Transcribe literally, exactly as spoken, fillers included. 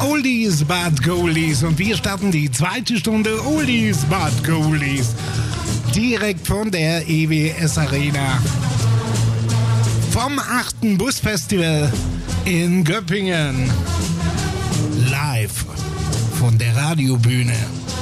Oldies but Goldies und wir starten die zweite Stunde Oldies but Goldies direkt von der E W S Arena vom achten Busfestival in Göppingen live von der Radiobühne.